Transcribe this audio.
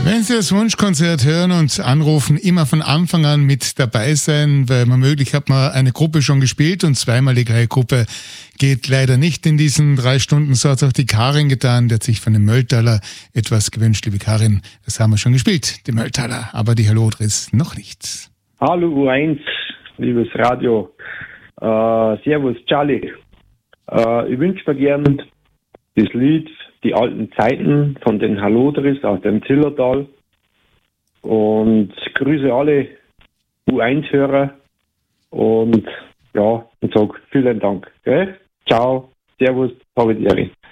Wenn Sie das Wunschkonzert hören und anrufen, immer von Anfang an mit dabei sein, weil womöglich hat man eine Gruppe schon gespielt und zweimal die gleiche Gruppe geht leider nicht in diesen 3 Stunden. So hat es auch die Karin getan, die hat sich von dem Mölltaler etwas gewünscht. Liebe Karin, das haben wir schon gespielt, die Mölltaler, aber die Hallodris noch nicht. Hallo U1, liebes Radio. Servus Charlie. Ich wünsche mir gern das Lied Die alten Zeiten von den Hallodris aus dem Zillertal und grüße alle U1-Hörer und sag vielen Dank. Gell? Ciao, servus, habe die Ehre.